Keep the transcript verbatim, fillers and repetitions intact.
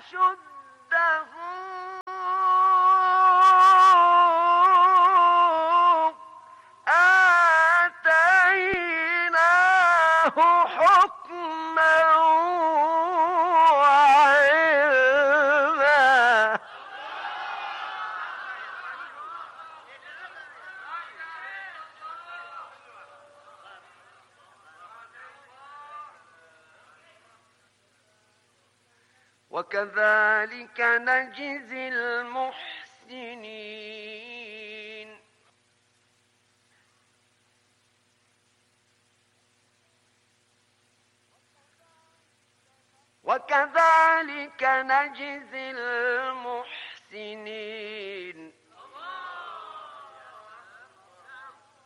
أشده آتيناه حكما وعلما. وكذلك نجزي المحسنين. وكذلك نجزي المحسنين